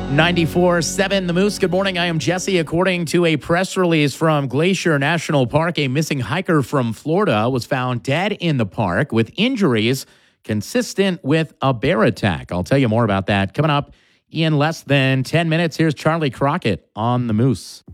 94.7 The Moose. Good morning. I am Jesse. According to a press release from Glacier National Park, a missing hiker from Florida was found dead in the park with injuries consistent with a bear attack. I'll tell you more about that coming up in less than 10 minutes. Here's Charlie Crockett on The Moose.